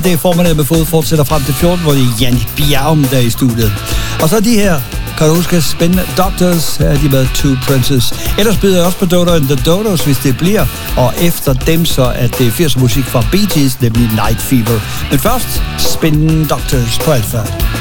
Det er formiddag med fod fortsætter frem til 14, hvor det er Jannik Bjerg, der er i studiet. Og så de her, kan du huske, Spin Doctors, her er de med Two Princes. Ellers byder jeg også på Dodo and the Dodos, hvis det bliver. Og efter dem så er det 80'er musik fra Bee Gees, nemlig Night Fever. Men først, Spin Doctors på Alpha.